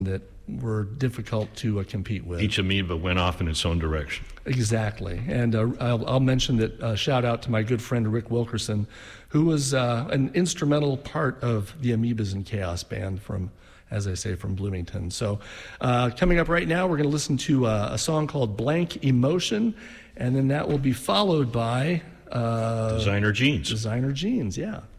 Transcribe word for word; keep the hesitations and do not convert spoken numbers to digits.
that were difficult to uh, compete with. Each amoeba went off in its own direction. Exactly. And uh, I'll, I'll mention that, uh, shout out to my good friend Rick Wilkerson, who was uh, an instrumental part of the Amoebas in Chaos band from, as I say, from Bloomington. So uh, coming up right now, we're going to listen to uh, a song called Blank Emotion, and then that will be followed by... Uh, Designer Jeans. Designer Jeans, yeah.